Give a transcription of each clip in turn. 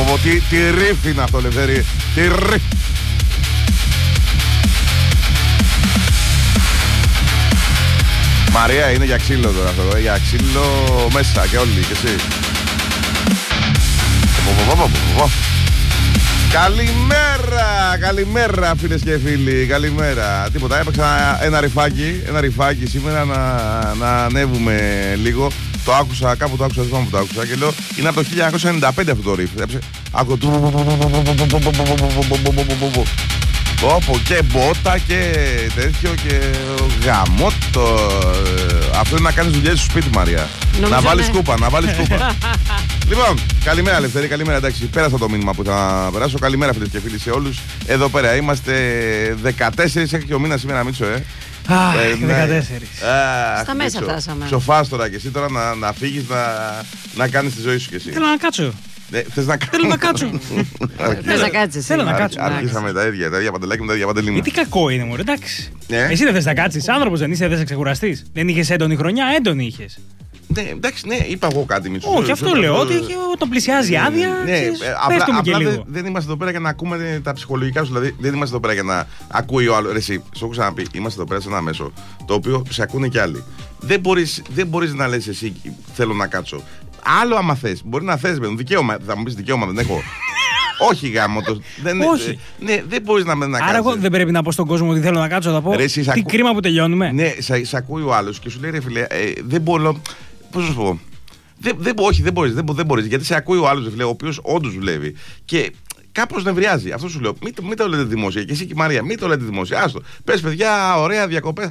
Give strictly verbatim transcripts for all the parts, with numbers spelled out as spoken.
Τι, τι ρίφ είναι αυτό, Λευτέρη. Τι ρίφ. Μαρία, είναι για ξύλο τώρα αυτό. Για ξύλο μέσα και όλοι και εσύ. Καλημέρα, καλημέρα φίλες και φίλοι, καλημέρα. Τίποτα, έπαιξα ένα ρηφάκι, ένα ρηφάκι σήμερα να, να ανέβουμε λίγο. Το άκουσα, κάπου το άκουσα, δεν θυμάμαι που το άκουσα και λέω είναι από το χίλια εννιακόσια ενενήντα πέντε αυτό το ριφ. Άκου το...Όπο και μπότα και τέτοιο και γαμότο. Αυτό είναι να κάνεις δουλειές στο σπίτι, Μαρία. Να βάλεις κούπα, να βάλεις κούπα. Λοιπόν, καλημέρα Λευτέρη, καλημέρα. Εντάξει, πέρασα το μήνυμα που θα περάσω. Καλημέρα φίλες και φίλοι σε όλους. Εδώ πέρα είμαστε δεκατέσσερις, έχει και ο μήνας σήμερα, Μίτσο, ε. Αχ, δεκατέσσερις. Στα μέσα φτάσαμε. Σοφάς τώρα και εσύ τώρα να, να φύγεις να, να κάνεις τη ζωή σου κι εσύ. Θέλω να κάτσω. Ναι, θες να Θέλω να κάτσω. Θες να κάτσεις. Θέλω να κάτσω. Αρχίσαμε τα ίδια, τα ίδια παντελάκια με τα ίδια παντελήνα. Τι κακό είναι, μωρέ, εντάξει. Εσύ δεν θες να κάτσεις, άνθρωπος δεν είσαι, δεν σε ξεκουραστείς. Δεν είχες έντονη χρονιά, έντονη είχες. Ναι, εντάξει, ναι, είπα εγώ κάτι, Μίτσο. Όχι, αυτό λέω, ότι όταν πλησιάζει άδεια, πες το μου και λίγο. Δεν είμαστε εδώ πέρα για να ακούμε τα ψυχολογικά σου, δηλαδή δεν είμαστε εδώ πέρα για να ακούει ο άλλος. Εσύ, σου έχω ξαναπεί, είμαστε εδώ πέρα σε ένα μέσο το οποίο σε ακούνε κι άλλοι. Δεν μπορείς, δεν μπορείς να λες εσύ θέλω να κάτσω. Άλλο άμα θες, μπορεί να θες, με δικαίωμα, θα μου πεις δικαίωμα, δεν έχω. Όχι γάμο το. Δεν, Όχι. Ναι, δεν μπορείς να με να Άρα, εγώ δεν πρέπει να πω στον κόσμο ότι θέλω να κάτσω, θα πω. Ρε, τι ακού... κρίμα που τελειώνουμε. Ναι, σε ακούει ο άλλος και σου λέει ρε φίλε, ε, δεν μπορώ. Πώς να σου πω. Δεν, δεν, όχι, δεν μπορείς, δεν, δεν μπορείς. Γιατί σε ακούει ο άλλος, φίλε, ο οποίος όντως δουλεύει. Και κάπως νευριάζει. Αυτό σου λέω. Μην, μην το λέτε δημόσια. Και εσύ και η Μαρία, μην το λέτε δημόσια. Άστο. Πες, παιδιά, ωραία διακοπές.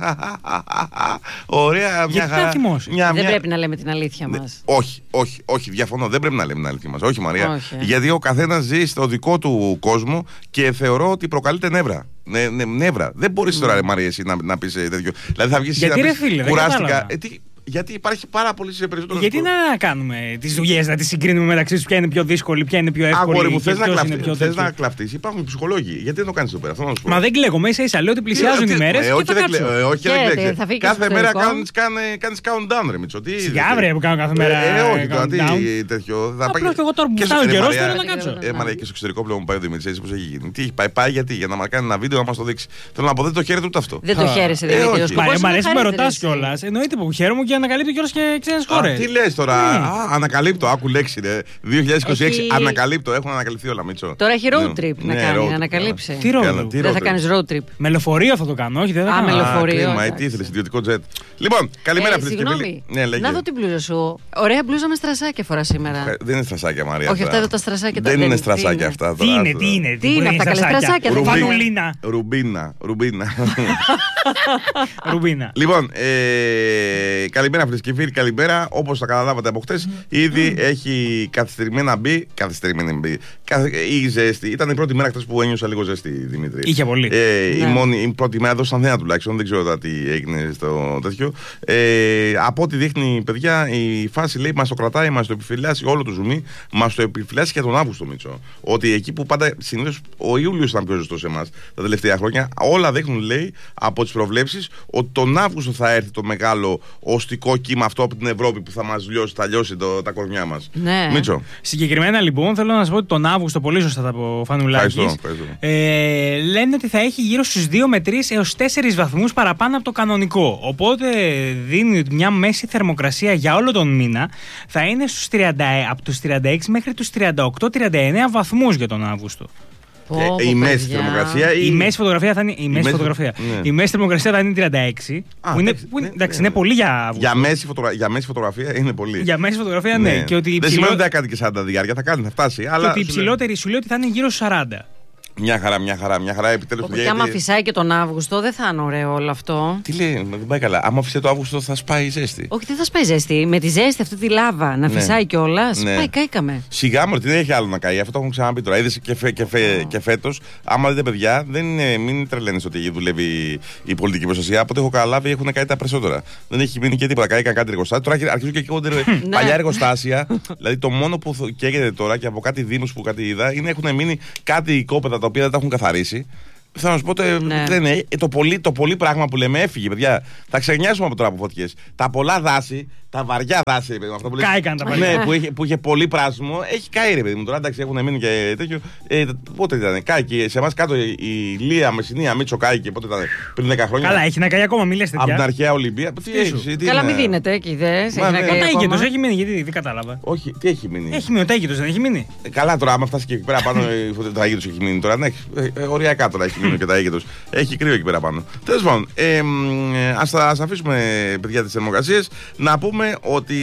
Ωραία, μια χαρά. Μια, δεν μια... πρέπει να λέμε την αλήθεια μας. Ναι, όχι, όχι, όχι. Διαφωνώ. Δεν πρέπει να λέμε την αλήθεια μας. Όχι, Μαρία. Όχι. Γιατί ο καθένας ζει στο δικό του κόσμο και θεωρώ ότι προκαλείται νεύρα. Ναι, ναι, νεύρα. Δεν μπορείς mm. τώρα, ρε, Μαρία, εσύ να, να πεις τέτοιο. Δηλαδή θα βγεις γιατί να ρε, πεις, φίλε, κουράστηκα. Γιατί υπάρχει πάρα πολύ σε περισσότερο. Γιατί σκο... να κάνουμε τις δουλειές, να τις συγκρίνουμε μεταξύ τους, ποια είναι πιο δύσκολη, ποια είναι πιο εύκολη. Αγόρι μου, θες να, κλαφτεί, πιο θες να κλαφτείς, υπάρχουν ψυχολόγοι. Γιατί δεν το κάνεις εδώ πέρα, αυτό να σου πω. Μα δεν κλαίγομαι, ίσα ίσα λέω ότι πλησιάζουν οι μέρες. Όχι, δεν κλαίγω. Όχι, δεν κλαίγω. Κάθε μέρα κάνεις countdown, ρε Μίτσο. Σιγά, βρε που κάνω κάθε μέρα. Όχι, τώρα τι τέτοιο. Απλώς και εγώ τώρα που φτάνω καιρό θέλω να κάτσω. Έμανα και στο εξωτερικό πλέον πάει ο Δημήτρης, πώς έχει γίνει. Τι έχει πάει, πάει γιατί, για να μα κάνει ένα βίντεο να μας το δείξει. Θέλω να πω, δεν το χαίρεται ούτε αυτό. Δεν το χαίρεσαι, Δημήτρη. Μ' αρέσει που με ρωτάς κιόλας. Εννοείται που χαίρομαι και ανακαλύπτω κιόλας και ξένες χώρες. Τι λες τώρα, ανακαλύπτω, άκου λέξη ρε. δύο χιλιάδες είκοσι έξι ανακαλύπτω, έχουν ανακαλυφθεί όλα, Μίτσο. Τώρα έχει road trip να κάνει, να ανακαλύψει. Τι road trip? Δεν θα κάνεις road trip. Με λεωφορείο θα το κάνω, όχι δεν θα κάνω. Α, με λεωφορείο. Μα τι ήθελες, ιδιωτικό jet. Λοιπόν, καλημέρα φίλες και φίλοι. Να δω την μπλούζα σου. Ωραία μπλούζα με στρασάκια φορά σήμερα. Δεν είναι στρασάκια, Μαρία. Όχι, αυτά εδώ τα στρασάκια. Δεν είναι στρασάκια αυτά. Τι είναι, τι είναι. Τι είναι αυτά, καλές στρασάκια. Φανουλίνα. Ρουμπίνα. Ρουμπίνα. Ρουμπίνα. Λοιπόν, καλημέρα φίλες και φίλοι, καλημέρα. Όπως τα καταλάβατε από χτες, ήδη έχει καθυστερημένα μπει. Καθυστερημένα μπει. Η ζέστη. Ήταν η πρώτη μέρα χτες που ένιωσα λίγο ζέστη, Δημήτρη. Είχε πολύ. Ε, ναι. η, μόνη, η πρώτη μέρα εδώ στην Αθήνα τουλάχιστον. Δεν ξέρω τι έγινε στο τέτοιο. Ε, από ό,τι δείχνει, παιδιά, η φάση λέει μας το κρατάει, μας το επιφυλάσσει όλο το ζουμί, μας το επιφυλάσσει και τον Αύγουστο, Μίτσο. Ότι εκεί που πάντα συνήθως ο Ιούλιος ήταν πιο ζεστός σε εμάς τα τελευταία χρόνια, όλα δείχνουν, λέει, από τις προβλέψεις ότι τον Αύγουστο θα έρθει το μεγάλο οστικό κύμα αυτό από την Ευρώπη που θα μας λιώσει, θα λιώσει το, τα κορμιά μας. Ναι. Μίτσο. Συγκεκριμένα λοιπόν θέλω να σας πω ότι τον Αύγουστο, πολύ σωστά τα πω Φανουλάκης, ε, λένε ότι θα έχει γύρω στους δύο με τρεις έως τέσσερις βαθμούς παραπάνω από το κανονικό. Οπότε δίνει μια μέση θερμοκρασία για όλο τον μήνα θα είναι στους τριάντα, από τους τριάντα έξι μέχρι τους τριάντα οκτώ τριάντα εννέα βαθμούς για τον Αύγουστο. Και η μέση θερμοκρασία. Η μέση φωτογραφία θα είναι. Η μέση φωτογραφία. Η μέση θερμοκρασία θα είναι τριάντα έξι. Που είναι, που είναι, εντάξει, είναι πολύ για Αύγουστο. Για μέση, φωτογρα... για μέση φωτογραφία είναι πολύ. Για μέση φωτογραφία, ναι. ναι. Και ότι δεν ψηλό... σημαίνει ότι θα κάνει και σαράντα διάρκεια, θα κάνει, θα φτάσει. Και αλλά ότι η ψηλότερη σου λέει ότι θα είναι γύρω στους σαράντα. Μια χαρά, μια χαρά, μια χαρά. Επιτέλους και άμα φυσάει και τον Αύγουστο, δεν θα είναι ωραίο όλο αυτό. Τι λέει, δεν πάει καλά. Άμα φυσάει το Αύγουστο, θα σπάει η ζέστη. Όχι, δεν θα σπάει η ζέστη. Με τη ζέστη αυτή τη λάβα να ναι. φυσάει κιόλα. Ναι. Πάει, κάηκαμε. Σιγά μου, δεν έχει άλλο να καεί. Αυτό το έχουμε ξαναπεί τώρα. Είδε και, φε, και, φε, και φέτος, άμα δείτε παιδιά, δεν είναι, μην τρελαίνεις ότι δουλεύει η πολιτική προστασία. Από ό,τι έχω καταλάβει, έχουν καεί τα περισσότερα. Δεν έχει μείνει και τίποτα. Κάηκαν κάτι εργοστάσια. Τώρα αρχίζουν και καίγονται παλιά εργοστάσια. Δηλαδή το μόνο που καίγεται τώρα και από κάτι δήμους που κάτι είδα είναι έχουν μείνει κάτι οικόπεδα τα οποία δεν τα έχουν καθαρίσει. Θα να σου πω, το, ναι. δεν είναι, το, πολύ, το πολύ πράγμα που λέμε έφυγε, παιδιά. Θα ξενιάσουμε από τώρα από φωτιές. Τα πολλά δάση τα βαριά δάση, παιδί μου. Αυτό που κάηκαν τα βαριά. Ναι, που είχε, που είχε πολύ πράσινο, έχει καεί, ρε παιδί μου. Τώρα εντάξει, έχουν μείνει και τέτοιο. Ε, πότε ήταν, κάηκε. Σε εμάς κάτω η Λία Μεσσηνία Μίτσο κάηκε, πότε ήταν, πριν δέκα χρόνια. Καλά, έχει να καεί ακόμα, μη λες τέτοια. Από την αρχαία Ολυμπία. Τι έχει, τι καλά, μην δίνετε εκεί, δε. Ο Τέγητος έχει μείνει, γιατί δεν κατάλαβα. Όχι, τι έχει μείνει. Έχει μείνει, ο Τέγητος δεν έχει μείνει. Καλά, τώρα, άμα φτάσει και εκεί πέρα πάνω, το Τέγητος έχει μείνει τώρα. Ναι, οριακά τώρα έχει μείνει και τα Τέγητος. Έχει κρύο εκεί πέρα πάνω. Τέλος πάντων, ας αφήσουμε, παιδιά, τις θερμοκρασίες, να πούμε ότι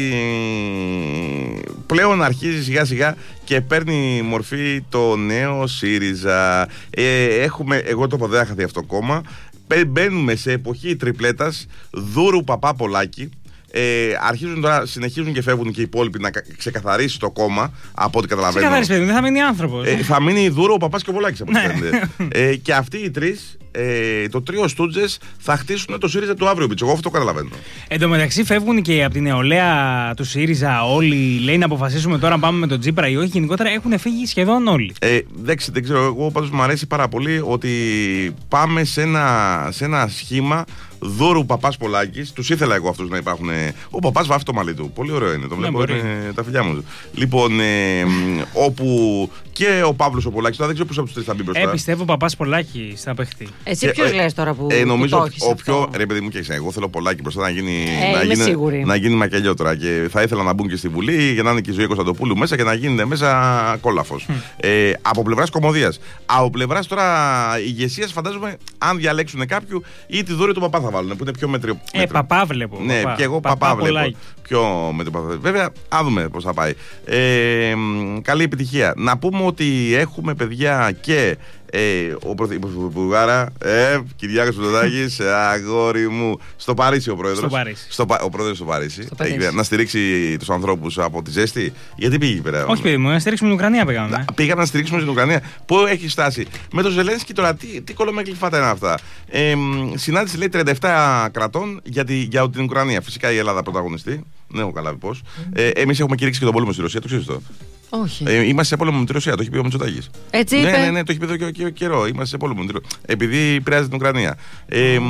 πλέον αρχίζει σιγά σιγά και παίρνει μορφή το νέο ΣΥΡΙΖΑ. Ε, έχουμε, εγώ το δεν είχα δει αυτό κόμμα. Μπαίνουμε σε εποχή τριπλέτας Δούρου Παπά-Πολάκη. Ε, αρχίζουν τώρα, συνεχίζουν και φεύγουν και οι υπόλοιποι να ξεκαθαρίσει το κόμμα, από ό,τι καταλαβαίνω. Ξεκαθαρίσει, παιδί, δεν θα μείνει άνθρωπος. Ε, θα μείνει Δούρο, ο Παπάς και ο Πολάκης, από ό,τι φαίνεται. ε, και αυτοί οι τρεις, ε, το τρίο Στούτζες, θα χτίσουν το ΣΥΡΙΖΑ του αύριο. Εγώ αυτό το καταλαβαίνω. Εν τω μεταξύ, φεύγουν και από την νεολαία του ΣΥΡΙΖΑ όλοι. Λέει να αποφασίσουμε τώρα αν πάμε με τον Τσίπρα ή όχι. Γενικότερα έχουν φύγει σχεδόν όλοι. Ε, δεν, δεν ξέρω, εγώ πάντως μου αρέσει πάρα πολύ ότι πάμε σε ένα, σε ένα σχήμα Δούρου Παπάς Πολάκης. Τους ήθελα εγώ αυτούς να υπάρχουν. Ο Παπάς βάφει το μαλλί του. Πολύ ωραίο είναι. Το βλέπω, είναι τα φιλιά μου. Λοιπόν, ε, όπου και ο Παύλος ο Πολάκης. Τώρα δεν ξέρω ποιος από τους τρεις θα μπει μπροστά. Ε, πιστεύω Παπάς Πολάκης θα παιχτεί. Εσύ ποιος ε, λες τώρα που. Ε, νομίζω που ο πιο. Ρε παιδί μου, και εγώ θέλω Πολάκη μπροστά να γίνει. Ε, να, γίνει σίγουρη. να γίνει μακελιό τώρα. Και θα ήθελα να μπουν και στη Βουλή για να είναι και η Ζωή Κωνσταντοπούλου μέσα και να γίνεται μέσα κόλαφος. Mm. Ε, από πλευράς κωμωδίας. Από πλευράς τώρα ηγεσίας, φαντάζομαι, αν διαλέξουν κάποιου ή τη Δούρη του Παπά θα βάλουν. Που είναι πιο μετριο. Ε, Παπά βλέπω. Ναι, παπά. και εγώ Παπά, παπά βλέπω. Πιο μετριο. Βέβαια, α δούμε πώς θα πάει. Ε, καλή επιτυχία. Να πούμε ότι έχουμε, παιδιά, και ε, ο Πρωθυπουργάρα, ε, Κυριάκος Μητσοτάκης, αγόρι μου, στο Παρίσι ο πρόεδρος. Στο Παρίσι. Στο, ο πρόεδρος στο Παρίσι. Στο Παρίσι. Ε, να στηρίξει τους ανθρώπους από τη ζέστη. Γιατί πήγε εκεί πέρα? Όχι, παιδί μου, να στηρίξουμε την Ουκρανία πήγαμε. Να, πήγαμε να στηρίξουμε την Ουκρανία. Πού έχει στάσει? Με τον Ζελένσκι τώρα, τι, τι κολομεκλειφάτα είναι αυτά? Ε, συνάντηση, λέει, τριάντα επτά κρατών για, τη, για την Ουκρανία. Φυσικά η Ελλάδα πρωταγωνιστή. Δεν έχω καταλάβει πώς. Ε, εμείς έχουμε κηρύξει και τον πόλεμο στη Ρωσία, το ξέρεις το? Όχι. Ε, είμαστε σε πόλεμο με τη Ρωσία, το έχει πει ο Μητσοτάκης. Έτσι ναι, είπε. Ναι, ναι, το έχει πει εδώ και, και καιρό. Είμαστε σε πόλεμο με τη Ρωσία. Επειδή επηρεάζει την Ουκρανία. Ε, ε,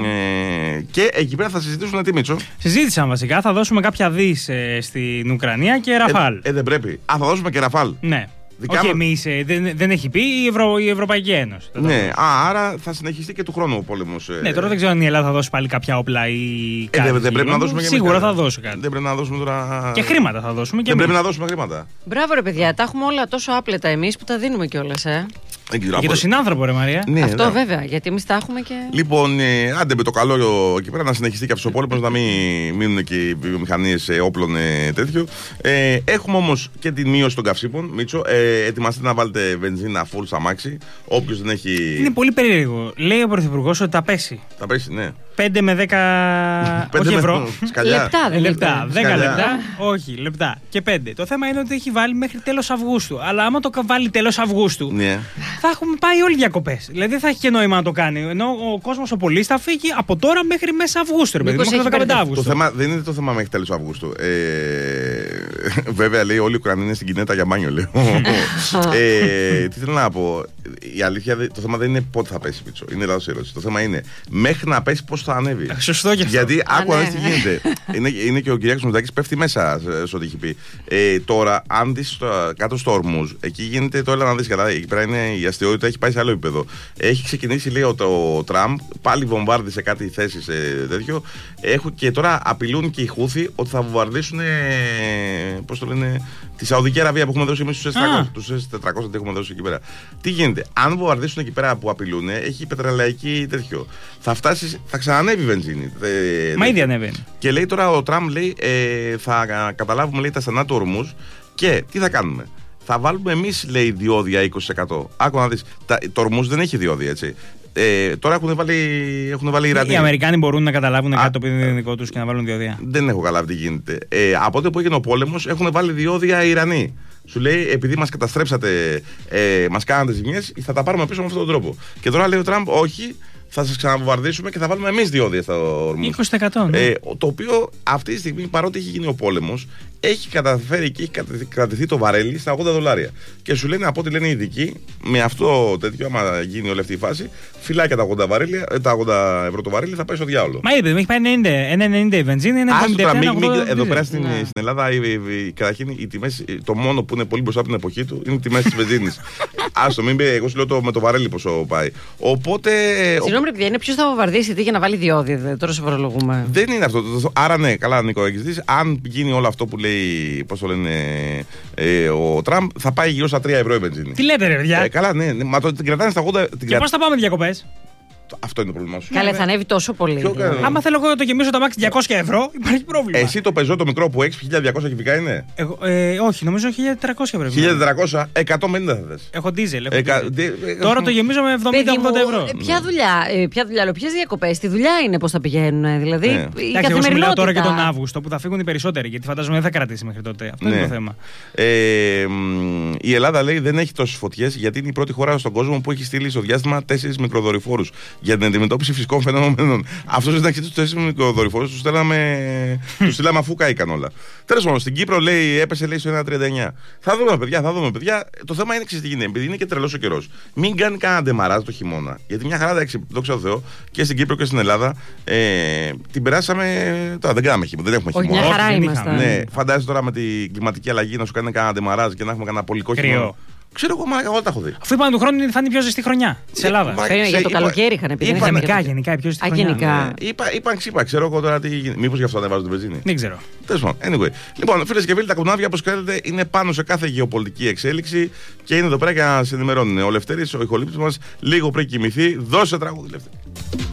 και εκεί πέρα θα συζητήσουν τι, Μίτσο? Συζήτησαν βασικά. Θα δώσουμε κάποια δις ε, στην Ουκρανία και Ραφάλ. Ε, ε, δεν πρέπει. Α, θα δώσουμε και Ραφάλ. Ναι. Όχι εμείς, δεν, δεν έχει πει η, Ευρω, η Ευρωπαϊκή Ένωση. Ναι, α, άρα θα συνεχιστεί και του χρόνου ο πόλεμος. Ε... Ναι, τώρα δεν ξέρω αν η Ελλάδα θα δώσει πάλι κάποια όπλα ή κάτι. Ε, δεν, δεν πρέπει να δώσουμε. Σίγουρα θα δώσει κάτι. Δεν πρέπει να δώσουμε τώρα. Και χρήματα θα δώσουμε. Και δεν εμείς. πρέπει να δώσουμε χρήματα. Μπράβο, ρε παιδιά, τα έχουμε όλα τόσο άπλετα εμείς που τα δίνουμε κιόλας, ε. Για τον συνάνθρωπο, ρε Μαρία. Ναι, αυτό ναι. Βέβαια, γιατί εμείς τα έχουμε και. Λοιπόν, ε, άντε με το καλό εκεί πέρα να συνεχιστεί και αυτό ο πόλεμος, να μην μείνουν και οι βιομηχανίες ε, όπλων ε, τέτοιο. Ε, έχουμε όμως και τη μείωση των καυσίμων. Μίτσο, ε, ετοιμαστείτε να βάλετε βενζίνα full στα μάξι. Όποιος δεν έχει. Είναι πολύ περίεργο. Λέει ο Πρωθυπουργός ότι τα πέσει. Τα πέσει, ναι. πέντε με δέκα όχι ευρώ. Λεπτά, δεν λεπτά. δέκα λεπτά. Όχι, λεπτά. Και πέντε. Το θέμα είναι ότι έχει βάλει μέχρι τέλος Αυγούστου. Αλλά άμα το βάλει τέλος Αυγούστου, ναι, θα έχουμε πάει όλοι διακοπές. Δηλαδή δεν θα έχει και νόημα να το κάνει. Ενώ ο κόσμος ο πολίτης θα φύγει από τώρα μέχρι μέσα Αυγούστου. Ρε παιδί, μέχρι το δεκαπέντε Αυγούστου. Το θέμα δεν είναι το θέμα μέχρι τέλος Αυγούστου. Ε, βέβαια λέει όλοι οι Ουκρανοί είναι στην Κινέτα για μπάνιο, λέω. ε, τι θέλω να πω. Η αλήθεια, το θέμα δεν είναι πότε θα πέσει, Πίτσο. Είναι λάθος ερώτηση. Το θέμα είναι μέχρι να πέσει πώς θα ανέβει. Σωστό και αυτό. Γιατί άκου να δεις τι γίνεται. είναι, είναι και ο Κυριάκος Μητσοτάκης πέφτει μέσα σε ό,τι έχει πει. Ε, τώρα, αν δεις κάτω στο Ορμούζ, εκεί γίνεται το έλα να δεις καλά. Εκεί πέρα είναι η αστιότητα, έχει πάει σε άλλο επίπεδο. Έχει ξεκινήσει, λέει, το Τραμπ, πάλι βομβάρδισε κάτι θέσεις ε, τέτοιο. Έχουν, και τώρα απειλούν και οι Χούθοι ότι θα βομβαρδίσουν. Ε, πώς το λένε, τη Σαουδική Αραβία που έχουμε δώσει εμείς τους ες τετρακόσια, τι έχουμε δώσει εκεί πέρα. Τι γίνεται, αν βομβαρδίσουν εκεί πέρα που απειλούν, έχει πετρελαϊκή τέτοιο. Θα φτάσει, θα ξανανεύει η βενζίνη. Μα ήδη ανέβαινε. Και λέει τώρα ο Τραμπ, λέει, ε, θα καταλάβουμε, λέει, τα στενά του Ορμούζ και τι θα κάνουμε. Θα βάλουμε εμείς, λέει, διόδια είκοσι τοις εκατό. Άκου να δεις. Το Ορμούζ δεν έχει διόδια, έτσι. Ε, τώρα έχουν βάλει, έχουν βάλει Ιρανοί. Οι Αμερικάνοι μπορούν να καταλάβουν κάτι το οποίο είναι δικό τους και να βάλουν διόδια. Δεν έχω καταλάβει τι γίνεται. Ε, από τότε που έγινε ο πόλεμος έχουν βάλει διόδια οι Ιρανοί. Σου λέει, επειδή μας καταστρέψατε, ε, μας κάνατε ζημιές, θα τα πάρουμε πίσω με αυτόν τον τρόπο. Και τώρα λέει ο Τραμπ, όχι, θα σας ξαναβομβαρδίσουμε και θα βάλουμε εμείς διόδια στο Ορμούζ. είκοσι τοις εκατό, ναι. Ε, το οποίο αυτή τη στιγμή, παρότι έχει γίνει ο πόλεμος έχει καταφέρει και έχει κρατηθεί το βαρέλι στα ογδόντα δολάρια. Και σου λένε, από ό,τι λένε οι ειδικοί, με αυτό τέτοιο, άμα γίνει όλη αυτή η φάση, φυλάκια τα ογδόντα, βαρέλια, τα ογδόντα ευρώ το βαρέλι θα πάει στο διάολο. Μα είπε, έχει πάει ένα ενενήντα η βενζίνη, ένα εβδομήντα. Εδώ πέρα στην, ναι. στην Ελλάδα, καταρχήν οι τιμές, το μόνο που είναι πολύ μπροστά από την εποχή του είναι οι τιμές της βενζίνης. Άστο, μην πει, εγώ σου λέω το, με το βαρέλι πόσο πάει. Οπότε. Συγγνώμη, παιδιά, είναι ποιο θα βομβαρδίσει τι για να βάλει διόδια, τώρα σε φορολογούμε. Δεν είναι αυτό. Άρα, ναι, καλά, Νίκο, έχεις δει. Αν γίνει όλο αυτό που λέει, πώς το λένε, ε, ο Τραμπ, θα πάει γύρω στα τρία ευρώ η βενζίνη. Τι λέτε, ρε παιδιά. Ε, καλά, ναι, ναι, μα το, την κρατάνε στα ογδόντα. Και πώς θα πάμε διακοπές. Αυτό είναι το πρόβλημά σου. Καλά, θα ανέβει τόσο πολύ. Δηλαδή. Άμα θέλω εγώ να το γεμίσω το αμάξι διακόσια ευρώ, υπάρχει πρόβλημα. Εσύ το πεζό το μικρό που έχει χίλια διακόσια κυβικά είναι. Εγώ, ε, όχι, νομίζω χίλια τετρακόσια πρέπει. χίλια τετρακόσια, εκατόν πενήντα θα θες. Έχω ντίζελ. Εκα... Τώρα το γεμίζω με εβδομήντα ογδόντα ευρώ. Ε, ποια δουλειά, ε, ποια δουλειά, ποιες διακοπές, τη δουλειά είναι πώς θα πηγαίνουν. Δηλαδή. Ναι. Η Εντάξει, καθημερινότητα. Εγώ μιλάω τώρα και τον Αύγουστο που θα φύγουν οι περισσότεροι, γιατί φαντάζομαι δεν θα κρατήσει μέχρι τότε. Αυτό ναι. είναι το θέμα. Ε, η Ελλάδα λέει δεν έχει τόσες φωτιές γιατί είναι η πρώτη χώρα στον κόσμο που έχει στείλει στο διάστημα τέσσερις μικροδορυφόρους για την αντιμετώπιση φυσικών φαινομένων. Αυτό εντάξει, του τέσσερις μικροδορυφόρους του στέλναμε, τους στείλαμε αφού κάηκαν όλα. Τέλος πάντων, στην Κύπρο λέει, έπεσε λέει στο ένα τριάντα εννιά. Θα δούμε, παιδιά, θα δούμε, παιδιά. Το θέμα είναι εξής τι γίνεται, επειδή είναι και τρελός ο καιρός. Μην κάνει κανένα ντεμαράζ το χειμώνα. Γιατί μια χαρά, εντάξει, δόξα τω Θεώ, και στην Κύπρο και στην Ελλάδα ε, την περάσαμε. Τώρα δεν κάναμε χειμώνα, δεν έχουμε χειμώνα. Μια χαρά είμαστε. Ναι, φαντάζεσαι τώρα με την κλιματική αλλαγή να σου κάνει κανένα ντεμαράζ και να έχουμε κανένα πολικό χειμώνα. Ξέρω εγώ, μαλάκα, όλα τα έχω δει. Αφού είπαν του χρόνου θα είναι η πιο ζεστή χρονιά τη Ελλάδα. Για το καλοκαίρι είχαν πει. Γενικά, γενικά η πιο ζεστή χρονιά. Γενικά. Είπαν ξύπα, ξέρω εγώ τώρα τι γίνεται. Μήπως γι' αυτό ανεβάζω την βενζίνη. Δεν ξέρω. Τέλος πάντων, anyway. Λοιπόν, φίλες και φίλοι, τα κουνάβια, όπως ξέρετε, είναι πάνω σε κάθε γεωπολιτική εξέλιξη και είναι εδώ πέρα για να σε ενημερώνουν. Ο Λευτέρης, ο ηχολήπτης μας, λίγο πριν κοιμηθεί, δώσε τραγούδι, Λευτέρη.